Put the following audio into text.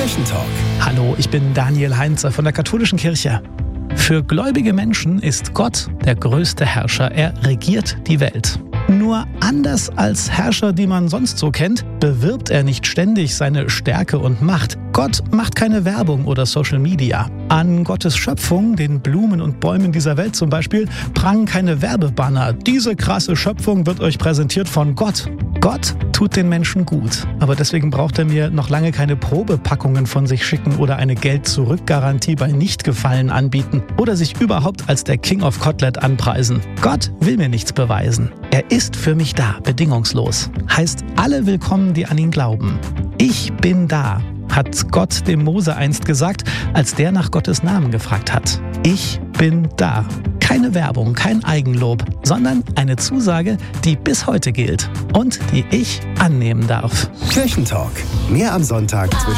Kirchentalk. Hallo, ich bin Daniel Heinze von der Katholischen Kirche. Für gläubige Menschen ist Gott der größte Herrscher. Er regiert die Welt. Nur anders als Herrscher, die man sonst so kennt, bewirbt er nicht ständig seine Stärke und Macht. Gott macht keine Werbung oder Social Media. An Gottes Schöpfung, den Blumen und Bäumen dieser Welt zum Beispiel, prangen keine Werbebanner. Diese krasse Schöpfung wird euch präsentiert von Gott. Gott tut den Menschen gut, aber deswegen braucht er mir noch lange keine Probepackungen von sich schicken oder eine Geld-Zurück-Garantie bei Nichtgefallen anbieten oder sich überhaupt als der King of Kotlet anpreisen. Gott will mir nichts beweisen. Er ist für mich da, bedingungslos. Heißt alle willkommen, die an ihn glauben. Ich bin da, hat Gott dem Mose einst gesagt, als der nach Gottes Namen gefragt hat. Ich bin da. Keine Werbung, kein Eigenlob, sondern eine Zusage, die bis heute gilt und die ich annehmen darf. Kirchentalk. Mehr am Sonntag zwischen